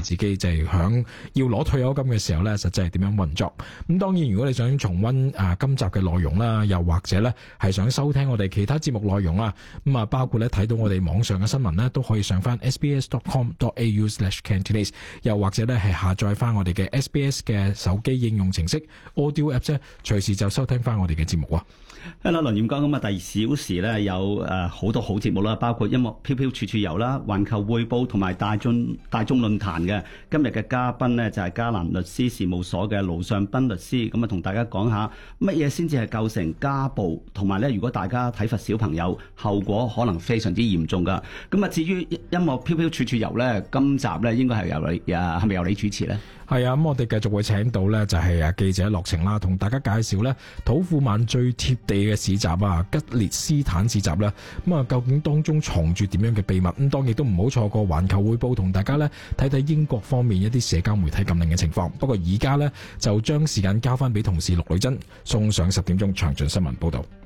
自己就係響要攞退休金嘅時候咧，實際係點樣運作。咁當然，如果你想重溫今集嘅內容啦，又或者咧係想收聽我哋其他節目內容啦，咁啊包括咧睇到我哋網上嘅新聞咧，都可以上翻 sbs.com.au/Cantonese， 又或者咧係下載翻我哋嘅 SBS 嘅手機應用程式 Audio Apps 咧，隨時就收聽翻我哋嘅節目啊。 係啦，倫嚴講咁啊，第二小時咧有好多好節目啦，包括音樂飄飄處處遊啦、環球匯報同埋大眾論壇嘅。今日嘅嘉賓呢，就係嘉蘭律師事務所嘅盧尚斌律師，咁啊同大家講下乜嘢先至係構成家暴，同埋咧如果大家體罰小朋友，後果可能非常之嚴重噶。咁啊至於音樂飄飄處處遊咧，今集咧應該係由你係咪由你主持咧？ 係啊，咁我哋繼續會請到咧就係記者樂晴啦，同大家介紹咧土庫曼最貼地嘅市集啊，吉列斯坦市集啦。咁啊，究竟當中藏住點樣嘅秘密？咁當然都唔好錯過環球匯報，同大家咧睇睇英國方面一啲社交媒體禁令嘅情況。不過而家咧就將時間交翻俾同事陸女珍，送上10點鐘詳盡新聞報道。